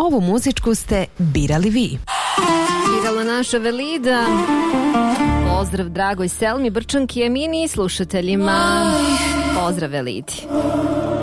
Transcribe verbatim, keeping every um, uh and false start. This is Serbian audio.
ovu muzičku ste birali vi. Birala naša Velida. Pozdrav dragoj Selmi Brčanki, Emini i slušateljima. Pozdrav Velidi.